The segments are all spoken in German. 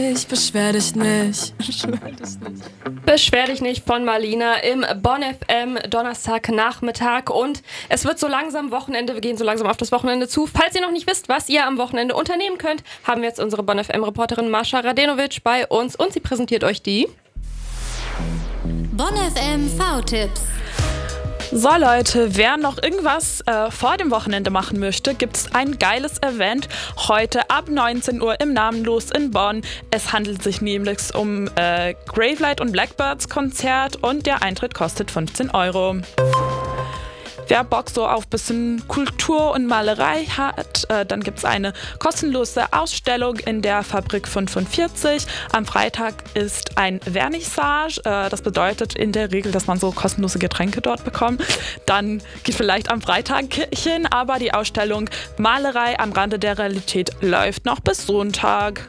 Ich beschwer dich nicht. Beschwer dich nicht von Marlina im Bonn FM Donnerstagnachmittag und es wird so langsam Wochenende, wir gehen so langsam auf das Wochenende zu. Falls ihr noch nicht wisst, was ihr am Wochenende unternehmen könnt, haben wir jetzt unsere Bonn FM Reporterin Mascha Radenovic bei uns und sie präsentiert euch die Bonn FM V-Tipps. So Leute, wer noch irgendwas vor dem Wochenende machen möchte, gibt es ein geiles Event heute ab 19 Uhr im Namenlos in Bonn. Es handelt sich nämlich um Gravelight und Blackbirds Konzert und der Eintritt kostet 15 Euro. Wer Bock so auf ein bisschen Kultur und Malerei hat, dann gibt es eine kostenlose Ausstellung in der Fabrik 45. Am Freitag ist ein Vernissage. Das bedeutet in der Regel, dass man so kostenlose Getränke dort bekommt. Dann geht vielleicht am Freitag hin, aber die Ausstellung Malerei am Rande der Realität läuft noch bis Sonntag.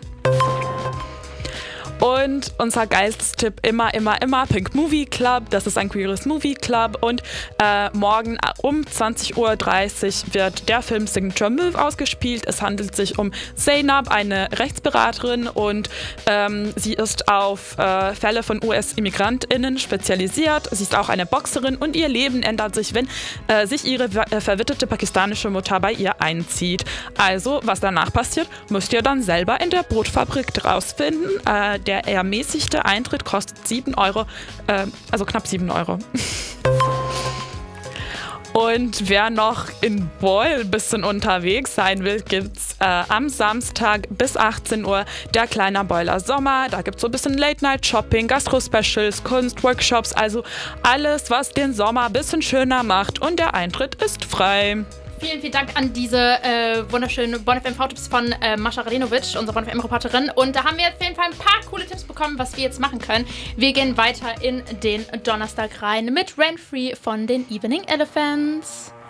Und unser geilstes Tipp immer, Pink Movie Club. Das ist ein queeres Movie Club und morgen um 20.30 Uhr wird der Film Signature Move ausgespielt. Es handelt sich um Zainab, eine Rechtsberaterin und sie ist auf Fälle von US-ImmigrantInnen spezialisiert. Sie ist auch eine Boxerin und ihr Leben ändert sich, wenn sich ihre verwitwete pakistanische Mutter bei ihr einzieht. Also, was danach passiert, müsst ihr dann selber in der Brotfabrik rausfinden. Der ermäßigte Eintritt kostet 7 Euro, also knapp 7 Euro. Und wer noch in Boyle ein bisschen unterwegs sein will, gibt's am Samstag bis 18 Uhr der Kleiner Boiler Sommer. Da gibt's so ein bisschen Late-Night-Shopping, Gastro-Specials, Kunst, Workshops, also alles, was den Sommer ein bisschen schöner macht. Und der Eintritt ist frei. Vielen Dank an diese wunderschönen Bonn FM V-Tipps von Mascha Radenovic, unsere Bonn FM-Reporterin. Und da haben wir jetzt auf jeden Fall ein paar coole Tipps bekommen, was wir jetzt machen können. Wir gehen weiter in den Donnerstag rein mit Rain Free von den Evening Elephants.